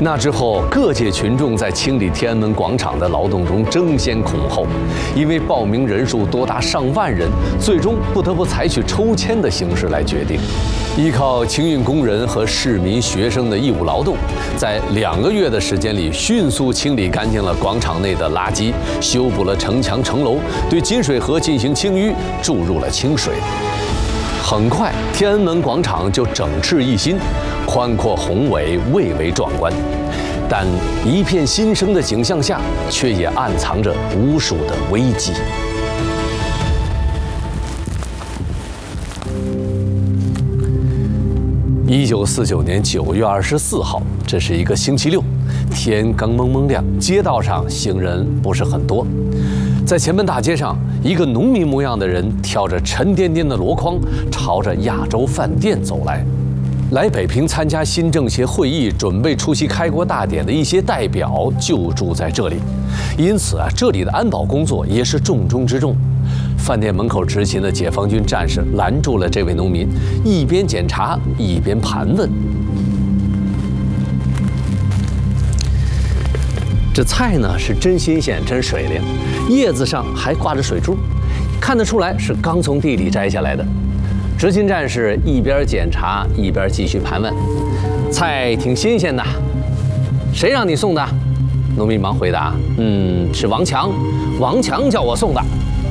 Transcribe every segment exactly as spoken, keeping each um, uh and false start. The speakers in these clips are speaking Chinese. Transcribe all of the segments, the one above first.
那之后，各界群众在清理天安门广场的劳动中争先恐后，因为报名人数多达上万人，最终不得不采取抽签的形式来决定。依靠清运工人和市民学生的义务劳动，在两个月的时间里，迅速清理干净了广场内的垃圾，修补了城墙城楼，对金水河进行清淤，注入了清水。很快，天安门广场就整治一新，宽阔宏伟，蔚为壮观。但一片新生的景象下，却也暗藏着无数的危机。一九四九年九月二十四号，这是一个星期六，天刚蒙蒙亮，街道上行人不是很多。在前门大街上，一个农民模样的人挑着沉甸甸的箩筐，朝着亚洲饭店走来。来北平参加新政协会议、准备出席开国大典的一些代表就住在这里，因此啊，这里的安保工作也是重中之重。饭店门口执勤的解放军战士拦住了这位农民，一边检查一边盘问。这菜呢是真新鲜、真水灵，叶子上还挂着水珠，看得出来是刚从地里摘下来的。执勤战士一边检查一边继续盘问：“菜挺新鲜的，谁让你送的？”农民忙回答：“嗯，是王强，王强叫我送的。”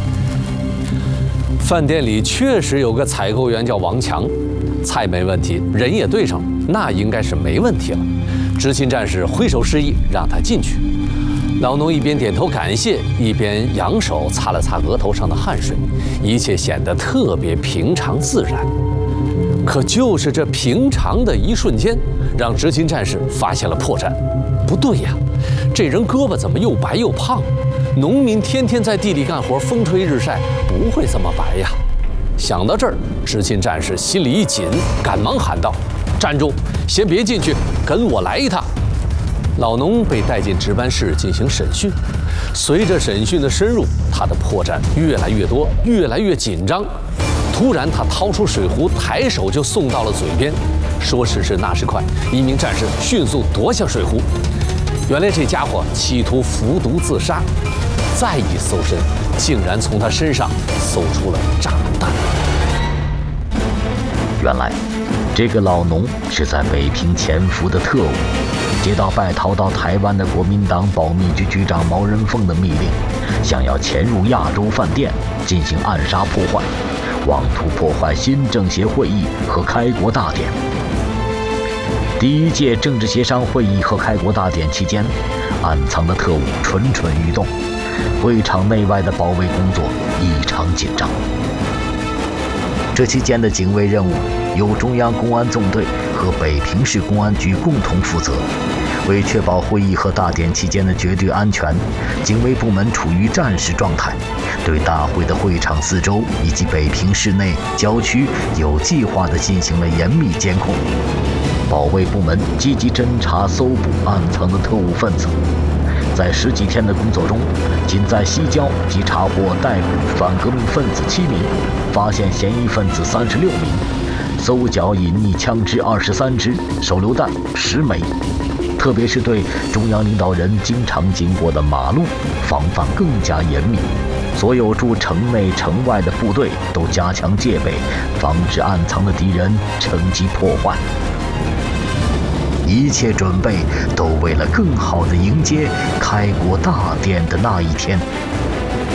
饭店里确实有个采购员叫王强，菜没问题，人也对上，那应该是没问题了。执勤战士挥手示意让他进去。老农一边点头感谢，一边扬手擦了擦额头上的汗水，一切显得特别平常自然。可就是这平常的一瞬间，让执勤战士发现了破绽。不对呀，这人胳膊怎么又白又胖？农民天天在地里干活，风吹日晒，不会这么白呀。想到这儿，执勤战士心里一紧，赶忙喊道：“站住，先别进去，跟我来一趟。”老农被带进值班室进行审讯。随着审讯的深入，他的破绽越来越多，越来越紧张。突然，他掏出水壶，抬手就送到了嘴边。说时迟，那时快，一名战士迅速夺下水壶。原来这家伙企图服毒自杀。再一搜身，竟然从他身上搜出了炸弹。 原来，这个老农是在北平潜伏的特务。接到败逃到台湾的国民党保密局局长毛人凤的密令，想要潜入亚洲饭店进行暗杀破坏，妄图破坏新政协会议和开国大典。第一届政治协商会议和开国大典期间，暗藏的特务蠢蠢欲动，会场内外的保卫工作异常紧张。这期间的警卫任务由中央公安纵队和北平市公安局共同负责。为确保会议和大典期间的绝对安全，警卫部门处于战时状态，对大会的会场四周以及北平市内郊区有计划地进行了严密监控。保卫部门积极侦查搜捕暗藏的特务分子。在十几天的工作中，仅在西郊即查获逮捕反革命分子七名，发现嫌疑分子三十六名，搜缴隐匿枪支二十三支，手榴弹十枚。特别是对中央领导人经常经过的马路防范更加严密，所有驻城内城外的部队都加强戒备，防止暗藏的敌人乘机破坏。一切准备都为了更好地迎接开国大典的那一天。